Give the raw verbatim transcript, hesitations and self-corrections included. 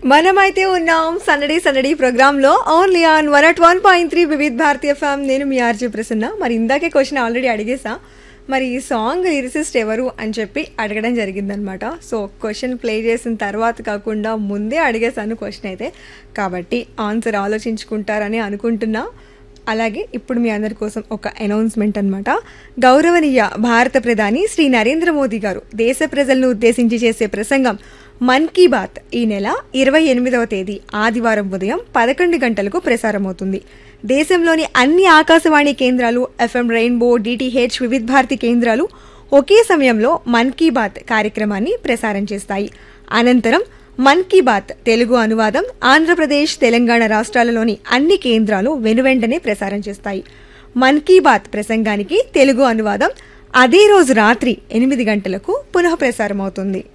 మనమైతే ఉన్నాం సందడి సందడి ప్రోగ్రామ్ లో only on one at one point three Vividh భారతీయ ఫ్యామ్. నేను మీ ఆర్జే ప్రసన్న. మరి ఇందాకే క్వశ్చన్ ఆల్రెడీ అడిగేసా, మరి ఈ సాంగ్ లిరిసిస్ట్ ఎవరు అని చెప్పి అడగడం జరిగిందనమాట. సో క్వశ్చన్ ప్లే చేసిన తర్వాత కాకుండా ముందే అడిగేసాను క్వశ్చన్ అయితే, కాబట్టి ఆన్సర్ ఆలోచించుకుంటారని అనుకుంటున్నా. అలాగే ఇప్పుడు మీ అందరి కోసం ఒక అనౌన్స్మెంట్ అనమాట. గౌరవనీయ భారత ప్రధాని శ్రీ నరేంద్ర మోదీ గారు దేశ ప్రజలను ఉద్దేశించి చేసే ప్రసంగం మన్ కీ బాత్ ఈ నెల ఇరవై ఎనిమిదవ తేదీ ఆదివారం ఉదయం పదకొండు గంటలకు ప్రసారమవుతుంది. దేశంలోని అన్ని ఆకాశవాణి కేంద్రాలు, FM rainbow, DTH, Vividh Bharati కేంద్రాలు ఒకే సమయంలో మన్ కీ బాత్ కార్యక్రమాన్ని ప్రసారం చేస్తాయి. అనంతరం మన్ కీ బాత్ తెలుగు అనువాదం ఆంధ్రప్రదేశ్, తెలంగాణ రాష్ట్రాలలోని అన్ని కేంద్రాలు వెనువెంటనే ప్రసారం చేస్తాయి. మన్ కీ బాత్ ప్రసంగానికి తెలుగు అనువాదం అదే రోజు రాత్రి ఎనిమిది గంటలకు పునః ప్రసారం అవుతుంది.